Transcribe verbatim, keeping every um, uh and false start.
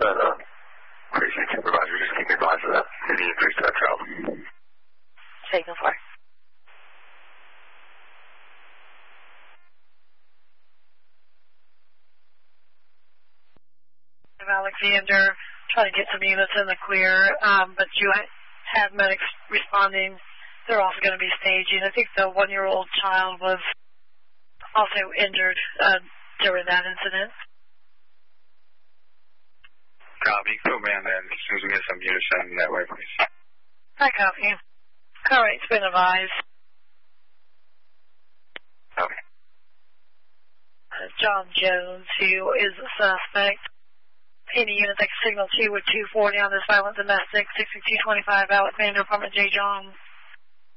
uh, precinct supervisor. Just keep me advised of that. Any increase to that travel. Signal four. Alexander, trying to get some units in the clear, um, but you have medics responding. They're also going to be staging. I think the one-year-old child was also injured uh, during that incident. Copy. Put me on that as soon as we get some units sent that way, please. I copy. All right, it's been advised. Okay. Uh, John Jones, who is a suspect. Any unit that can signal two with two forty on this violent domestic, sixty-two twenty-five Alexander, Apartment J. John.